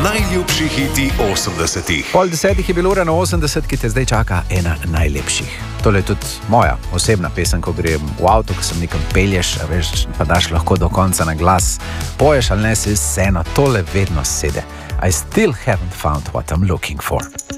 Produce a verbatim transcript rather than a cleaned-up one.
Najljubši hiti osemdesetih. Pol desetih je bilo ura na osemdeset, ki te zdaj čaka ena najlepših. Tole je tudi moja osebna pesem, ko grem v avto, ko sem nekam pelješ, veš, pa daš lahko do konca na glas. Poješ ali ne, si vseeno, tole vedno sede. I still haven't found what I'm looking for.